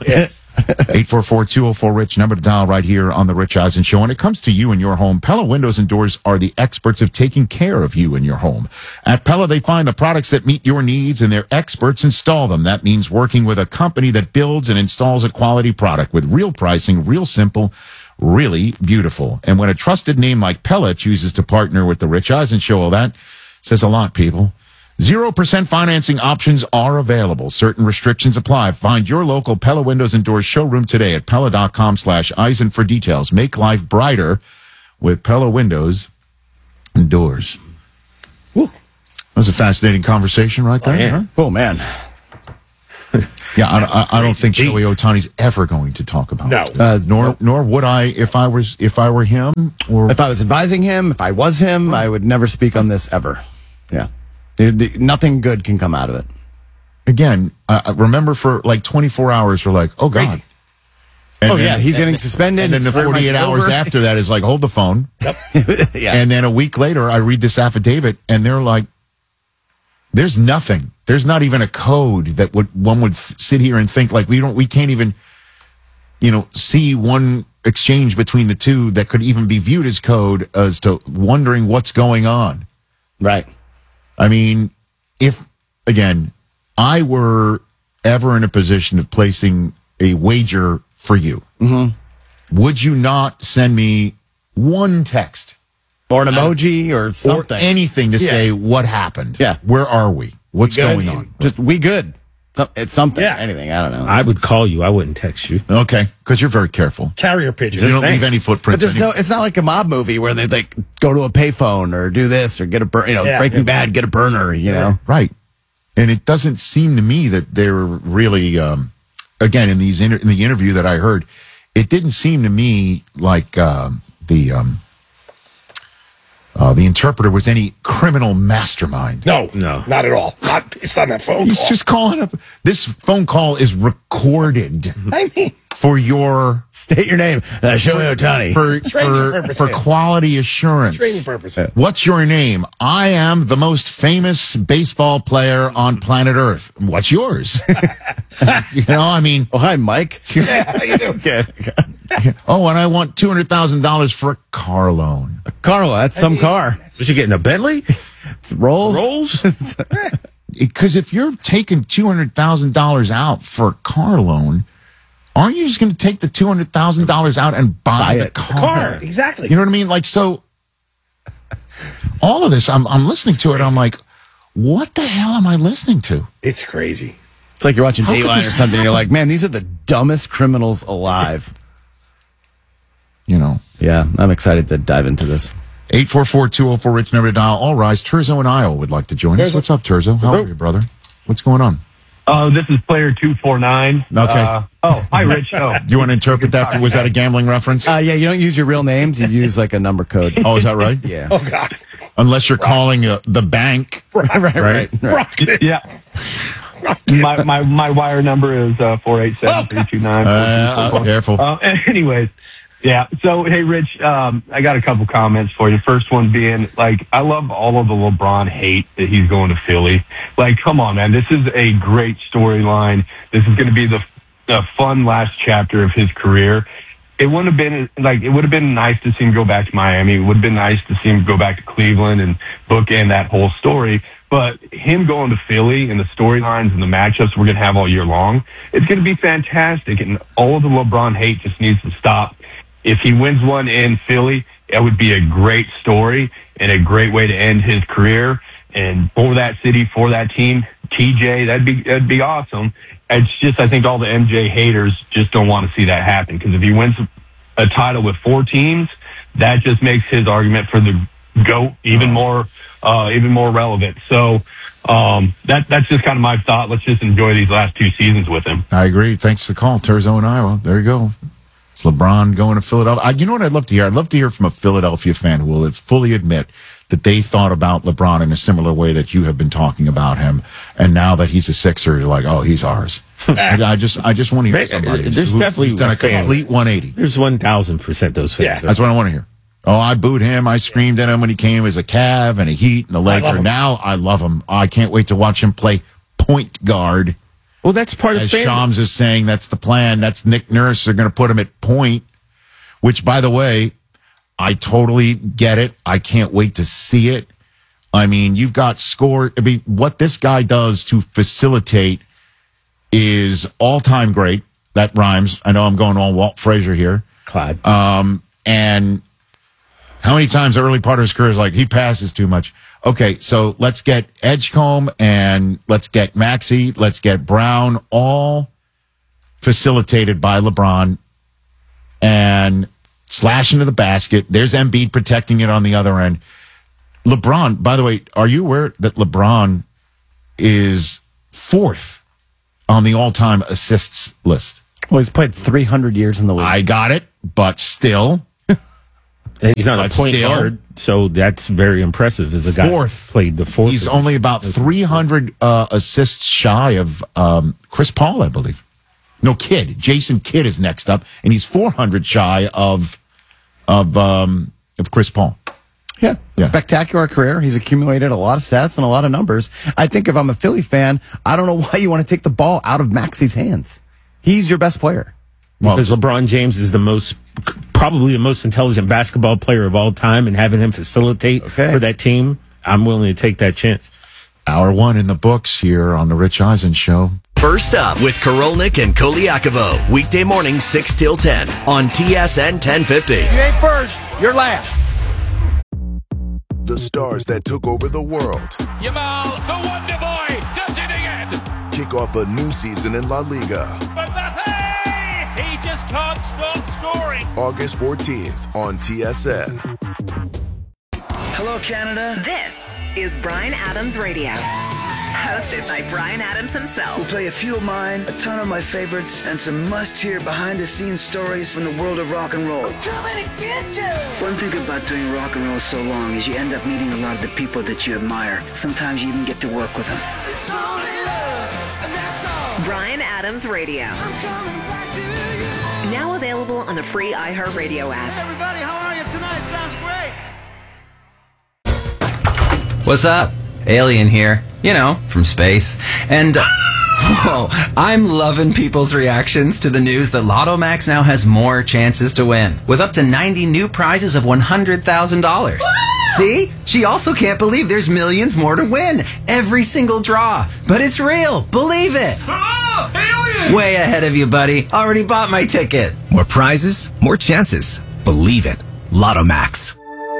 Yes. 844-204-RICH, number to dial right here on The Rich Eisen Show. When it comes to you and your home, Pella Windows and Doors are the experts of taking care of you and your home. At Pella, they find the products that meet your needs, and their experts install them. That means working with a company that builds and installs a quality product with real pricing, real simple, really beautiful. And when a trusted name like Pella chooses to partner with The Rich Eisen Show, well, that says a lot, people. 0% financing options are available. Certain restrictions apply. Find your local Pella Windows and Doors showroom today at Pella.com/Eisen for details. Make life brighter with Pella Windows and Doors. Woo. That was a fascinating conversation right there. Oh, yeah. Huh? Oh, man. Yeah, I don't think Shohei Ohtani's ever going to talk about it. No. Nor would I if I were him. Or If I was advising him, if I was him, I would never speak on this ever. Yeah. Nothing good can come out of it. again, I remember for like 24 hours, we're like, oh, God. Crazy. And he's getting suspended. And then the 48 hours after that is like, hold the phone. Yep. Yeah. And then a week later, I read this affidavit, and they're like, there's nothing. There's not even a code that one would sit here and think like we can't even, see one exchange between the two that could even be viewed as code as to wondering what's going on. Right. I mean, if, again, I were ever in a position of placing a wager for you, would you not send me one text Or an emoji or something. or anything to say what happened? Yeah. Where are we? What's We good? going on? Just we good. It's something. Yeah. Anything. I don't know. I would call you. I wouldn't text you. Okay, because you're very careful. Carrier pigeon. You don't leave any footprints. But there's no. It's not like a mob movie where they like go to a payphone or do this or get a Breaking Bad, get a burner. Right. And it doesn't seem to me that they're really, again, in the interview that I heard, it didn't seem to me like the interpreter was any criminal mastermind. No, not at all. Not based on that phone He's call. just calling up. This phone call is recorded I mean, for your State your name. Shohei Ohtani. Training purposes. for quality assurance. training purposes. What's your name? I am the most famous baseball player on planet Earth. What's yours? I mean, Oh, hi, Mike. Yeah, how you doing? Okay. oh, and I want $200,000 for a car loan. Carla, that's some car. What you getting, a Bentley? Rolls. Rolls? Because if you're taking $200,000 out for a car loan, aren't you just going to take the $200,000 out and buy the car? Car, exactly. You know what I mean? Like, so all of this, I'm listening to it. I'm like, what the hell am I listening to? It's crazy. It's like you're watching How could Dateline or this something. And you're like, man, these are the dumbest criminals alive. Yeah, I'm excited to dive into this. 844-204-RICH, number to dial. All rise. Turzo in Iowa would like to join us. What's up, Turzo? How are you, brother? What's going on? This is player 249. Okay. Hi, Rich. Oh, You want to interpret that? Was that a gambling reference? Yeah, you don't use your real names. You use like a number code. Oh, is that right? Yeah. Oh, God. Unless you're calling the bank. right. yeah. My wire number is 487-329. Careful. Anyways, yeah. So, hey, Rich, I got a couple comments for you. First one being, like, I love all of the LeBron hate that he's going to Philly. Like, come on, man. This is a great storyline. This is going to be the fun last chapter of his career. It would have been nice to see him go back to Miami. It would have been nice to see him go back to Cleveland and bookend that whole story. But him going to Philly and the storylines and the matchups we're going to have all year long, it's going to be fantastic. And all of the LeBron hate just needs to stop. If he wins one in Philly, it would be a great story and a great way to end his career. And for that city, for that team, TJ, that'd be awesome. It's just, I think all the MJ haters just don't want to see that happen, because if he wins a title with 4 teams, that just makes his argument for the GOAT even more relevant. So that's just kind of my thought. Let's just enjoy these last 2 seasons with him. I agree. Thanks for the call, Turzo in Iowa. There you go. It's LeBron going to Philadelphia. You know what I'd love to hear? I'd love to hear from a Philadelphia fan who will fully admit that they thought about LeBron in a similar way that you have been talking about him. And now that he's a Sixer, you're like, oh, he's ours. I just want to hear somebody There's who's definitely done a fans. complete 180. There's 1,000% those fans. Yeah. That's what I want to hear. Oh, I booed him. I screamed at him when he came as a Cav and a Heat and a love Laker. him. Now I love him. I can't wait to watch him play point guard Well, that's part of As fandom. Shams is saying, that's the plan. That's Nick Nurse. They're going to put him at point, which, by the way, I totally get it. I can't wait to see it. I mean, you've got score. I mean, what this guy does to facilitate is all-time great. That rhymes. I know I'm going on Walt Frazier here. Clyde. And how many times the early part of his career is like, he passes too much. Okay, so let's get Edgecombe and let's get Maxey, let's get Brown, all facilitated by LeBron and slash into the basket. There's Embiid protecting it on the other end. LeBron, by the way, are you aware that LeBron is 4th on the all-time assists list? Well, he's played 300 years in the league. I got it, but still. And he's not But a point still- guard, so that's very impressive as a guy who 4th. played the 4th. He's only about 300 assists shy of Chris Paul, I believe. No, Kidd. Jason Kidd is next up, and he's 400 shy of Chris Paul. Yeah. Yeah. Spectacular career. He's accumulated a lot of stats and a lot of numbers. I think if I'm a Philly fan, I don't know why you want to take the ball out of Maxey's hands. He's your best player. Well, Because LeBron James is probably the most intelligent basketball player of all time, and having him facilitate for that team, I'm willing to take that chance. hour 1 in the books here on the Rich Eisen Show. First Up with Karolnik and Koliakovo. Weekday morning 6 till 10 on TSN 1050. You ain't first, you're last. The stars that took over the world Yamal, the Wonder Boy, does it again. kick off a new season in La Liga. Mbappe, he just can't stop scoring. August 14th on TSN. Hello, Canada. This is Bryan Adams Radio. Hosted by Bryan Adams himself. We'll play a few of mine, a ton of my favorites, and some must-hear behind-the-scenes stories from the world of rock and roll. I'm coming to get you! One thing about doing rock and roll so long is you end up meeting a lot of the people that you admire. Sometimes you even get to work with them. It's only love, and that's all. Bryan Adams Radio. I'm coming back to you. Now available on the free iHeartRadio app. Hey everybody, how are you tonight? Sounds great! What's up? Alien here. You know, from space. And, whoa, I'm loving people's reactions to the news that Lotto Max now has more chances to win, with up to 90 new prizes of $100,000. See? She also can't believe there's millions more to win. Every single draw. But it's real. Believe it. Oh, alien! Way ahead of you, buddy. Already bought my ticket. More prizes, more chances. Believe it. Lotto Max.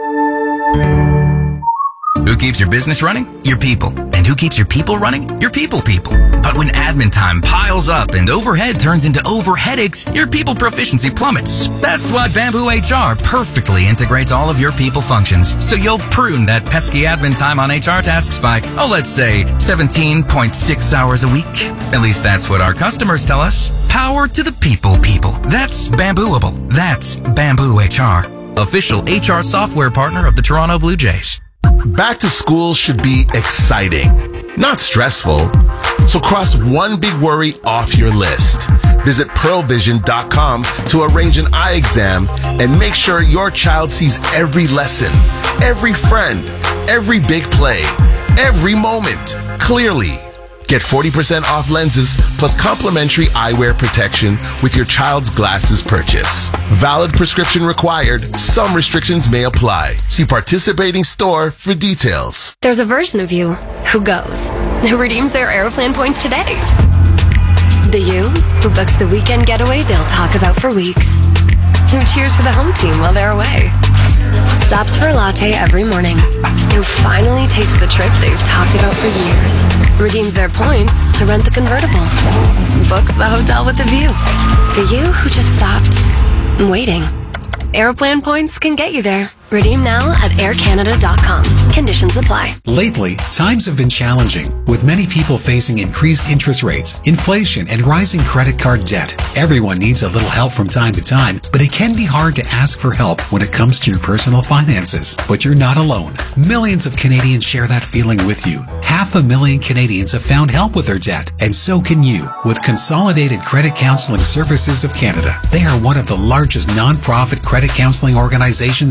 Who keeps your business running? Your people. And who keeps your people running? Your people. But when admin time piles up and overhead turns into over headaches, your people proficiency plummets. That's why Bamboo HR perfectly integrates all of your people functions, so you'll prune that pesky admin time on HR tasks by, let's say, 17.6 hours a week. At least that's what our customers tell us. Power to the people. That's Bambooable. That's Bamboo HR. Official HR software partner of the Toronto Blue Jays. Back to school should be exciting, not stressful. So cross one big worry off your list. Visit pearlvision.com to arrange an eye exam and make sure your child sees every lesson, every friend, every big play, every moment clearly. Get 40% off lenses plus complimentary eyewear protection with your child's glasses purchase. Valid prescription required. Some restrictions may apply. See participating store for details. There's a version of you who goes, who redeems their Aeroplan points today. The you who books the weekend getaway they'll talk about for weeks. Who cheers for the home team while they're away. Stops for a latte every morning. Who finally takes the trip they've talked about for years. Redeems their points to rent the convertible. Books the hotel with a view. The you who just stopped waiting. Aeroplan points can get you there. Redeem now at aircanada.com. Conditions apply. Lately, times have been challenging, with many people facing increased interest rates, inflation, and rising credit card debt. Everyone needs a little help from time to time, but it can be hard to ask for help when it comes to your personal finances. But you're not alone. Millions of Canadians share that feeling with you. 500,000 Canadians have found help with their debt, and so can you with Consolidated Credit Counseling Services of Canada. They are one of the largest non-profit credit counseling organizations in the country.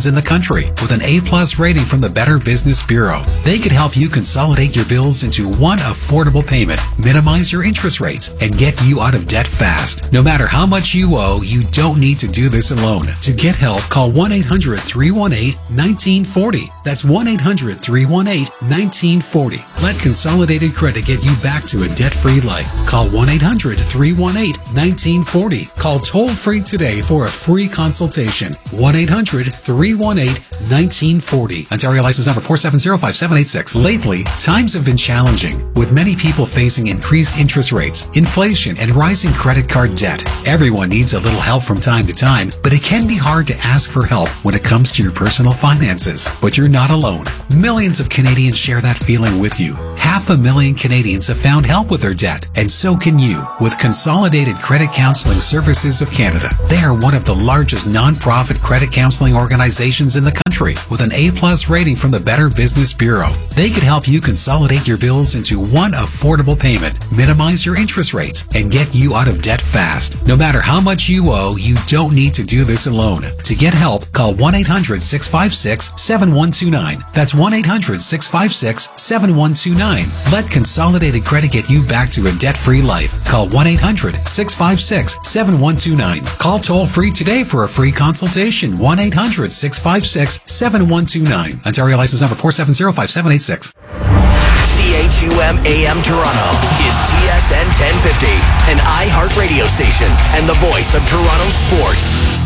country with an A+ rating from the Better Business Bureau. They could help you consolidate your bills into one affordable payment, minimize your interest rates, and get you out of debt fast. No matter how much you owe, you don't need to do this alone. To get help, call 1-800-318-1940. That's 1-800-318-1940. Let Consolidated Credit get you back to a debt-free life. Call 1-800-318-1940. Call toll-free today for a free consultation. 1-800-318-1940. Ontario license number 4705786. Lately, times have been challenging, with many people facing increased interest rates, inflation, and rising credit card debt. Everyone needs a little help from time to time, but it can be hard to ask for help when it comes to your personal finances. But you're not alone. Millions of Canadians share that feeling with you. 500,000 Canadians have found help with their debt, and so can you with Consolidated Credit Counseling Services of Canada. They are one of the largest non-profit credit counseling organizations in the country with an A+ rating from the Better Business Bureau. They could help you consolidate your bills into one affordable payment, minimize your interest rates, and get you out of debt fast. No matter how much you owe, you don't need to do this alone. To get help, call 1-800-656-7129. That's 1-800-656-7129. Let Consolidated Credit get you back to a debt-free life. Call 1-800-656-7129. Call toll-free today for a free consultation. 1-800-656-7129. Ontario license number 4705786. CHUM AM Toronto is TSN 1050, an iHeart radio station and the voice of Toronto sports.